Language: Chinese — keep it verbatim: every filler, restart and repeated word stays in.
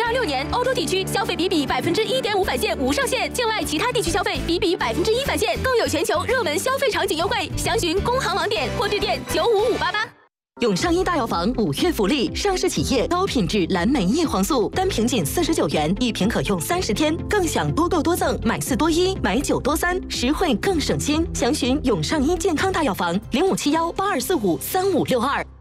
二六年，欧洲地区消费比比百分之一点五返现无上限，境外其他地区消费比比百分之一返现，更有全球热门消费场景优惠。详询工行网点或致电九五五八八。永上一大药房五月福利，上市企业高品质蓝莓叶黄素，单瓶仅四十九元，一瓶可用三十天，更享多购多赠，买四多一，买九多三，实惠更省心。详询永上一健康大药房零五七幺八二四五三五六二。